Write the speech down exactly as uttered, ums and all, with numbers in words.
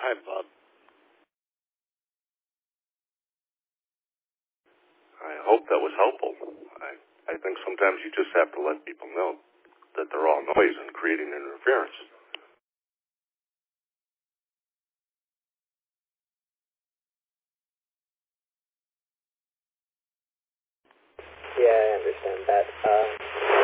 Hi, Bob. I hope that was helpful. I, I think sometimes you just have to let people know that they're all noise and creating interference. Yeah, I understand that. Uh,